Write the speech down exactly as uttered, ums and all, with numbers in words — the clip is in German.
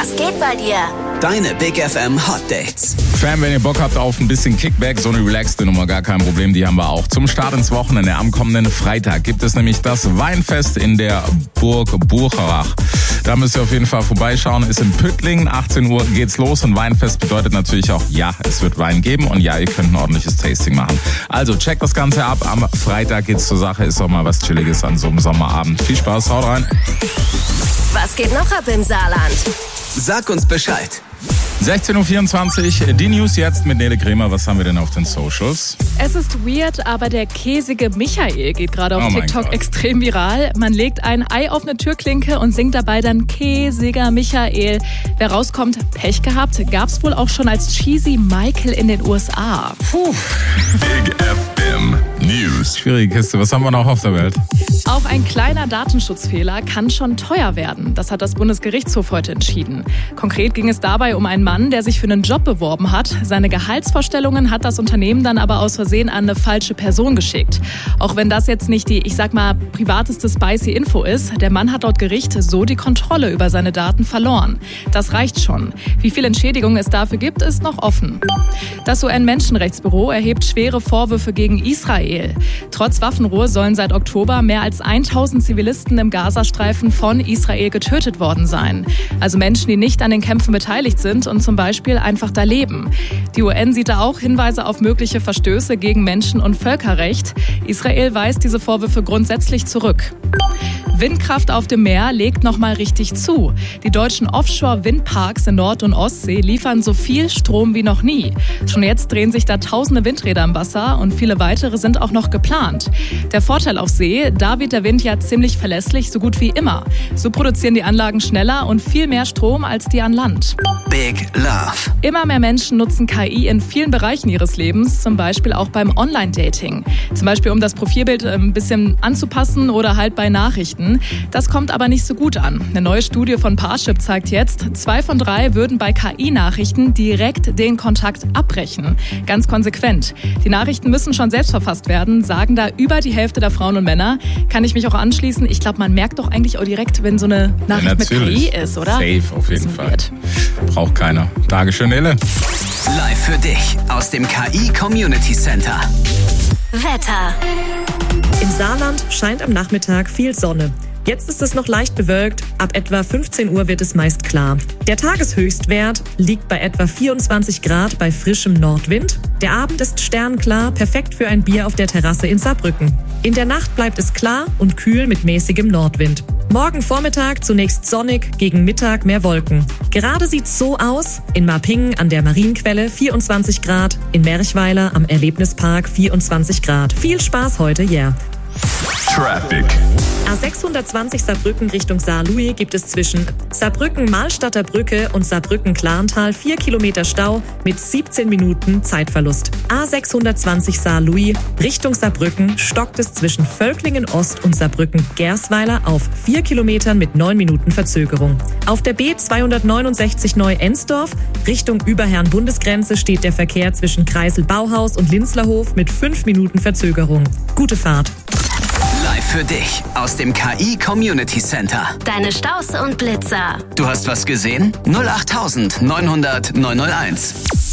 Was geht bei dir? Deine Big F M Hot Dates. Fam, wenn ihr Bock habt auf ein bisschen Kickback, so eine relaxte Nummer, gar kein Problem, die haben wir auch. Zum Start ins Wochenende am kommenden Freitag gibt es nämlich das Weinfest in der Burg Bucherach. Da müsst ihr auf jeden Fall vorbeischauen. Ist in Püttlingen, achtzehn Uhr geht's los und Weinfest bedeutet natürlich auch, ja, es wird Wein geben und ja, ihr könnt ein ordentliches Tasting machen. Also checkt das Ganze ab. Am Freitag geht's zur Sache, ist auch mal was Chilliges an so einem Sommerabend. Viel Spaß, haut rein. Was geht noch ab im Saarland? Sag uns Bescheid. sechzehn Uhr vierundzwanzig, die News jetzt mit Nele Kremer. Was haben wir denn auf den Socials? Es ist weird, aber der käsige Michael geht gerade auf Oh mein TikTok Gott. extrem viral. Man legt ein Ei auf eine Türklinke und singt dabei dann käsiger Michael. Wer rauskommt, Pech gehabt. Gab's wohl auch schon als Cheesy Michael in den U S A. Puh. Big F M News. Schwierige Kiste. Was haben wir noch auf der Welt? Auch ein kleiner Datenschutzfehler kann schon teuer werden. Das hat das Bundesgerichtshof heute entschieden. Konkret ging es dabei um einen Mann, der sich für einen Job beworben hat. Seine Gehaltsvorstellungen hat das Unternehmen dann aber aus Versehen an eine falsche Person geschickt. Auch wenn das jetzt nicht die, ich sag mal, privateste spicy Info ist, der Mann hat laut Gericht so die Kontrolle über seine Daten verloren. Das reicht schon. Wie viel Entschädigung es dafür gibt, ist noch offen. Das U N-Menschenrechtsbüro erhebt schwere Vorwürfe gegen Israel. Trotz Waffenruhe sollen seit Oktober mehr als tausend Zivilisten im Gazastreifen von Israel getötet worden sein. Also Menschen, die nicht an den Kämpfen beteiligt sind und zum Beispiel einfach da leben. Die U N sieht da auch Hinweise auf mögliche Verstöße gegen Menschen- und Völkerrecht. Israel weist diese Vorwürfe grundsätzlich zurück. Windkraft auf dem Meer legt nochmal richtig zu. Die deutschen Offshore-Windparks in Nord- und Ostsee liefern so viel Strom wie noch nie. Schon jetzt drehen sich da tausende Windräder im Wasser und viele weitere sind auch noch geplant. Der Vorteil auf See, da wird der Wind ja ziemlich verlässlich, so gut wie immer. So produzieren die Anlagen schneller und viel mehr Strom als die an Land. Big Love. Immer mehr Menschen nutzen K I in vielen Bereichen ihres Lebens, zum Beispiel auch beim Online-Dating. Zum Beispiel, um das Profilbild ein bisschen anzupassen oder halt bei Nachrichten. Das kommt aber nicht so gut an. Eine neue Studie von Parship zeigt jetzt, zwei von drei würden bei K I-Nachrichten direkt den Kontakt abbrechen. Ganz konsequent. Die Nachrichten müssen schon selbst verfasst werden, sagen da über die Hälfte der Frauen und Männer. Kann ich mich auch anschließen. Ich glaube, man merkt doch eigentlich auch direkt, wenn so eine Nachricht Ja, mit K I ist, oder? Safe, auf jeden Bisschen Fall. weird. Braucht keiner. Dankeschön, Nele. Live für dich aus dem K I Community Center. Wetter. Im Saarland scheint am Nachmittag viel Sonne. Jetzt ist es noch leicht bewölkt, ab etwa fünfzehn Uhr wird es meist klar. Der Tageshöchstwert liegt bei etwa vierundzwanzig Grad bei frischem Nordwind. Der Abend ist sternklar, perfekt für ein Bier auf der Terrasse in Saarbrücken. In der Nacht bleibt es klar und kühl mit mäßigem Nordwind. Morgen Vormittag zunächst sonnig, gegen Mittag mehr Wolken. Gerade sieht's so aus: in Marpingen an der Marienquelle vierundzwanzig Grad, in Merchweiler am Erlebnispark vierundzwanzig Grad. Viel Spaß heute, yeah. Traffic. A sechshundertzwanzig Saarbrücken Richtung Saarlouis gibt es zwischen Saarbrücken-Malstadter Brücke und Saarbrücken-Klarntal vier Kilometer Stau mit siebzehn Minuten Zeitverlust. A sechshundertzwanzig Saarlouis Richtung Saarbrücken stockt es zwischen Völklingen-Ost und Saarbrücken-Gersweiler auf vier Kilometern mit neun Minuten Verzögerung. Auf der B zweihundertneunundsechzig Neu-Ensdorf Richtung Überherrn-Bundesgrenze steht der Verkehr zwischen Kreisel-Bauhaus und Linzlerhof mit fünf Minuten Verzögerung. Gute Fahrt. Live für dich aus dem K I Community Center. Deine Staus und Blitzer. Du hast was gesehen? null acht neunhundert neunhunderт neunhunderteins.